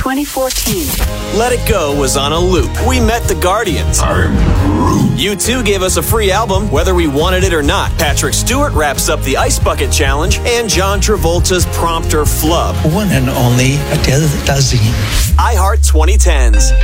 2014. Let It Go was on a loop. We met the Guardians. U2 gave us a free album, whether we wanted it or not. Patrick Stewart wraps up the Ice Bucket Challenge, and John Travolta's Prompter flub. One and only Adele Dazeem. iHeart 2010s.